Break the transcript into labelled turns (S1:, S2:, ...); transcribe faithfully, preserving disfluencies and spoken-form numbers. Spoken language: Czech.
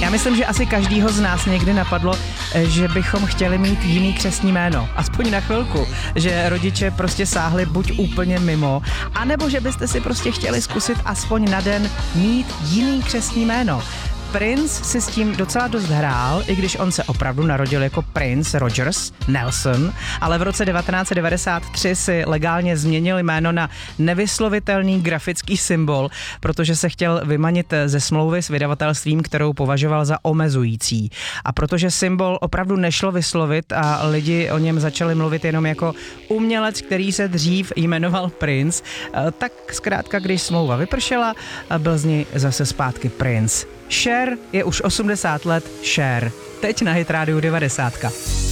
S1: Já myslím, že asi každýho z nás někdy napadlo, že bychom chtěli mít jiný křestní jméno. Aspoň na chvilku. Že rodiče prostě sáhli buď úplně mimo, anebo že byste si prostě chtěli zkusit aspoň na den mít jiný křestní jméno. Prince si s tím docela dost hrál, i když on se opravdu narodil jako Prince Rogers Nelson, ale v roce devatenáct set devadesát tři si legálně změnil jméno na nevyslovitelný grafický symbol, protože se chtěl vymanit ze smlouvy s vydavatelstvím, kterou považoval za omezující. A protože symbol opravdu nešlo vyslovit a lidi o něm začali mluvit jenom jako umělec, který se dřív jmenoval Prince, tak zkrátka, když smlouva vypršela, byl z něj zase zpátky Prince. Cher je už osmdesát let Cher. Teď na Hit Radio devadesátka.